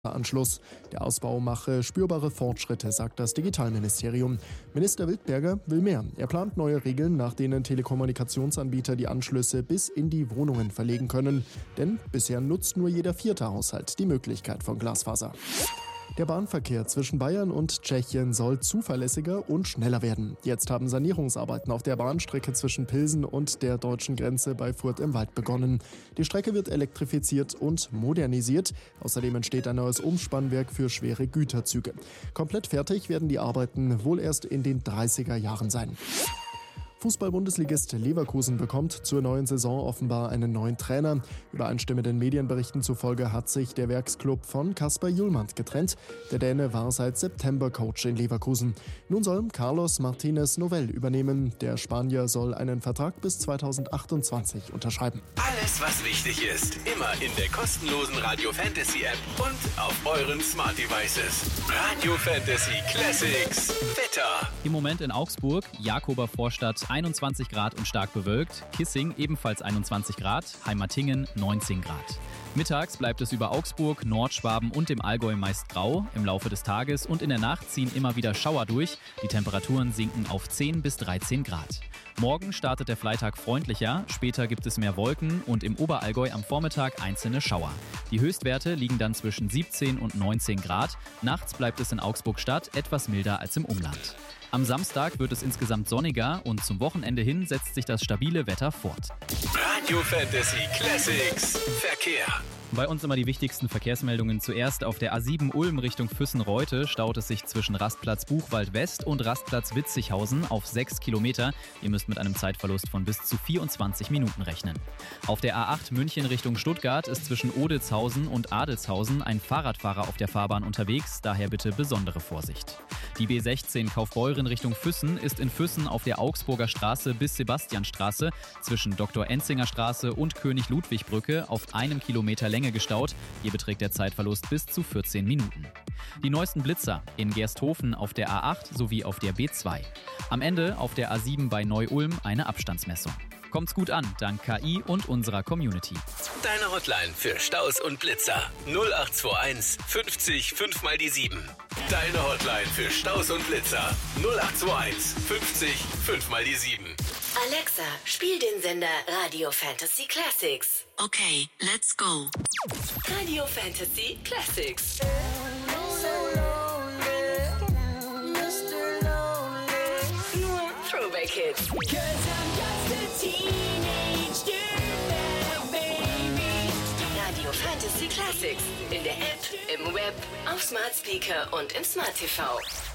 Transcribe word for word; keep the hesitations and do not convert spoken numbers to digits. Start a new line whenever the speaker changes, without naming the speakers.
Anschluss. Der Ausbau mache spürbare Fortschritte, sagt das Digitalministerium. Minister Wildberger will mehr. Er plant neue Regeln, nach denen Telekommunikationsanbieter die Anschlüsse bis in die Wohnungen verlegen können. Denn bisher nutzt nur jeder vierte Haushalt die Möglichkeit von Glasfaser. Der Bahnverkehr zwischen Bayern und Tschechien soll zuverlässiger und schneller werden. Jetzt haben Sanierungsarbeiten auf der Bahnstrecke zwischen Pilsen und der deutschen Grenze bei Furth im Wald begonnen. Die Strecke wird elektrifiziert und modernisiert. Außerdem entsteht ein neues Umspannwerk für schwere Güterzüge. Komplett fertig werden die Arbeiten wohl erst in den dreißiger Jahren sein. Fußball-Bundesligist Leverkusen bekommt zur neuen Saison offenbar einen neuen Trainer. Übereinstimmenden Medienberichten zufolge hat sich der Werksclub von Kasper Hjulmand getrennt. Der Däne war seit September Coach in Leverkusen. Nun soll Carlos Martinez Novell übernehmen. Der Spanier soll einen Vertrag bis zweitausendachtundzwanzig unterschreiben.
Alles, was wichtig ist, immer in der kostenlosen Radio Fantasy App und auf euren Smart Devices. Radio Fantasy Classics. Wetter.
Im Moment in Augsburg, Jakober Vorstadt einundzwanzig Grad und stark bewölkt, Kissing ebenfalls einundzwanzig Grad, Heimatingen neunzehn Grad. Mittags bleibt es über Augsburg, Nordschwaben und dem Allgäu meist grau. Im Laufe des Tages und in der Nacht ziehen immer wieder Schauer durch. Die Temperaturen sinken auf zehn bis dreizehn Grad. Morgen startet der Freitag freundlicher, später gibt es mehr Wolken und im Oberallgäu am Vormittag einzelne Schauer. Die Höchstwerte liegen dann zwischen siebzehn und neunzehn Grad. Nachts bleibt es in Augsburg-Stadt etwas milder als im Umland. Am Samstag wird es insgesamt sonniger und zum Wochenende hin setzt sich das stabile Wetter fort.
Radio Fantasy Classics Verkehr.
Bei uns immer die wichtigsten Verkehrsmeldungen. Zuerst auf der A sieben Ulm Richtung Füssen-Reute staut es sich zwischen Rastplatz Buchwald West und Rastplatz Witzighausen auf sechs Kilometer. Ihr müsst mit einem Zeitverlust von bis zu vierundzwanzig Minuten rechnen. Auf der A acht München Richtung Stuttgart ist zwischen Odelshausen und Adelshausen ein Fahrradfahrer auf der Fahrbahn unterwegs, daher bitte besondere Vorsicht. Die B sechzehn Kaufbeuren Richtung Füssen ist in Füssen auf der Augsburger Straße bis Sebastianstraße zwischen Doktor Enzinger Straße und König-Ludwig-Brücke auf einem Kilometer Länge gestaut. Hier beträgt der Zeitverlust bis zu vierzehn Minuten. Die neuesten Blitzer in Gersthofen auf der A acht sowie auf der B zwei. Am Ende auf der A sieben bei Neu-Ulm eine Abstandsmessung. Kommt's gut an, dank K I und unserer Community.
Deine Hotline für Staus und Blitzer null acht zwei eins fünfzig fünf mal die sieben. Deine Hotline für Staus und Blitzer null acht zwei eins fünfzig fünf mal die sieben.
Alexa, spiel den Sender Radio Fantasy Classics.
Okay, let's go.
Radio Fantasy Classics. Nur Throwback Hits. Radio Fantasy Classics. In der App, im Web, auf Smart Speaker und im Smart T V.